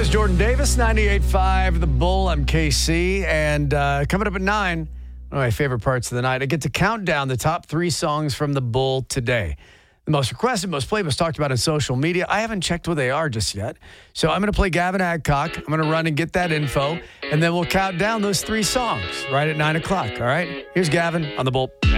is Jordan Davis, 98.5 The Bull. I'm KC. And coming up at 9, one of my favorite parts of the night, I get to count down the top 3 songs from The Bull today. The most requested, most played, most talked about on social media. I haven't checked what they are just yet. So I'm going to play Gavin Adcock. I'm going to run and get that info. And then we'll count down those 3 songs right at 9 o'clock. All right? Here's Gavin on The Bull.